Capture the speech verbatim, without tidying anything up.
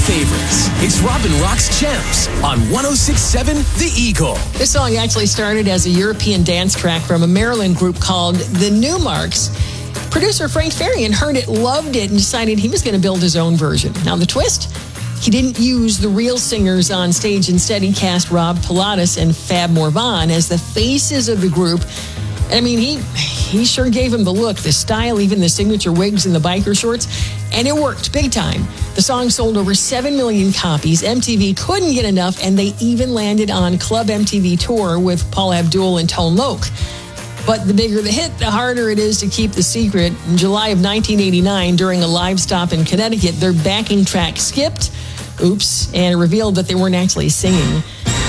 favorites. It's Robin Rock's Gems on one oh six point seven The Eagle. This song actually started as a European dance track from a Maryland group called The Newmarks. Producer Frank Farian heard it, loved it, and decided he was going to build his own version. Now, the twist? He didn't use the real singers on stage. Instead, he cast Rob Pilatus and Fab Morvan as the faces of the group. I mean, he he sure gave him the look, the style, even the signature wigs and the biker shorts, and it worked big time. The song sold over seven million copies. M T V couldn't get enough, and they even landed on Club M T V Tour with Paula Abdul and Tone Loc. But the bigger the hit, the harder it is to keep the secret. In July of nineteen eighty-nine, during a live stop in Connecticut, their backing track skipped. Oops, and it revealed that they weren't actually singing.